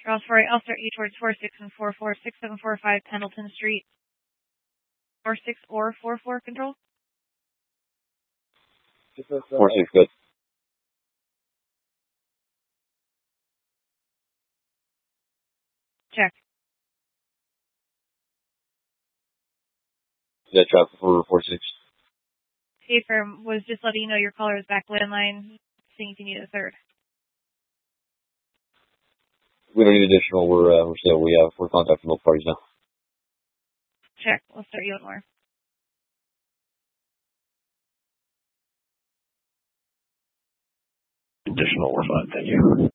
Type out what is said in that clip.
Charles 48, I'll start you towards 46 and 44, 6745 Pendleton Street. 46 or 44 control? 46, good. Check. Is that traffic for 46? Okay, firm. Was just letting you know your caller is back landline, seeing if you need a third. We don't need additional. We're contacting both parties now. Check. We'll start you one more. Additional, we're fine. Thank you.